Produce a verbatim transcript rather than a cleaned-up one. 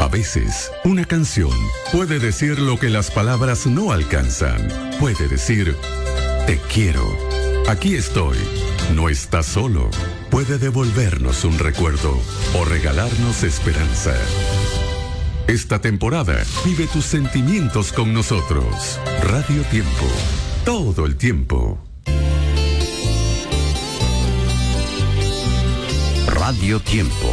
veces, una canción puede decir lo que las palabras no alcanzan. Puede decir, te quiero, aquí estoy, no estás solo. Puede devolvernos un recuerdo o regalarnos esperanza. Esta temporada, vive tus sentimientos con nosotros. Radio Tiempo, todo el tiempo. Radio Tiempo.